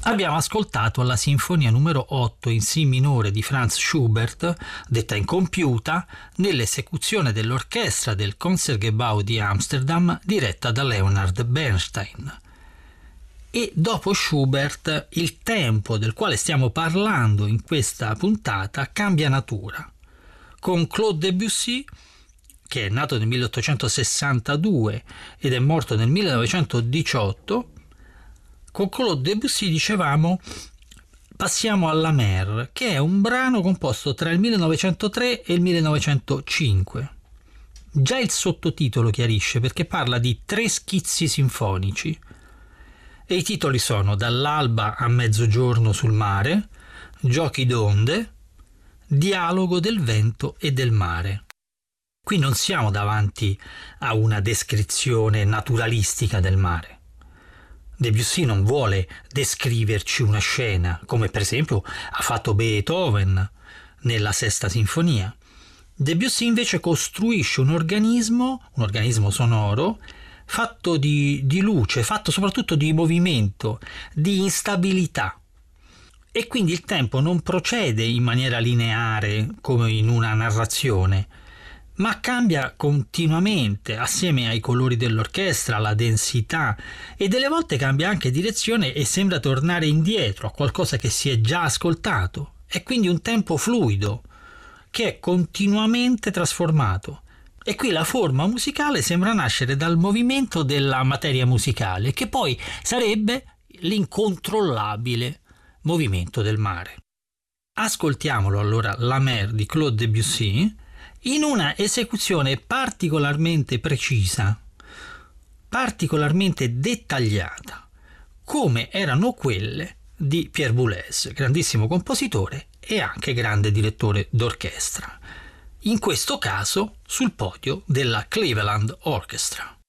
Abbiamo ascoltato la sinfonia numero 8 in Si minore di Franz Schubert, detta incompiuta, nell'esecuzione dell'orchestra del Concertgebouw di Amsterdam diretta da Leonard Bernstein. E dopo Schubert il tempo del quale stiamo parlando in questa puntata cambia natura. Con Claude Debussy, che è nato nel 1862 ed è morto nel 1918, con Claude Debussy, dicevamo, passiamo alla Mer, che è un brano composto tra il 1903 e il 1905. Già il sottotitolo chiarisce, perché parla di 3 schizzi sinfonici. E i titoli sono Dall'alba a mezzogiorno sul mare, Giochi d'onde, Dialogo del vento e del mare. Qui non siamo davanti a una descrizione naturalistica del mare. Debussy non vuole descriverci una scena, come per esempio ha fatto Beethoven nella Sesta Sinfonia. Debussy invece costruisce un organismo sonoro, fatto di luce, fatto soprattutto di movimento, di instabilità. E quindi il tempo non procede in maniera lineare come in una narrazione, ma cambia continuamente assieme ai colori dell'orchestra, alla densità, e delle volte cambia anche direzione e sembra tornare indietro a qualcosa che si è già ascoltato. È quindi un tempo fluido che è continuamente trasformato. E qui la forma musicale sembra nascere dal movimento della materia musicale, che poi sarebbe l'incontrollabile movimento del mare. Ascoltiamolo allora, La Mer di Claude Debussy, in una esecuzione particolarmente precisa, particolarmente dettagliata, come erano quelle di Pierre Boulez, grandissimo compositore e anche grande direttore d'orchestra, in questo caso sul podio della Cleveland Orchestra.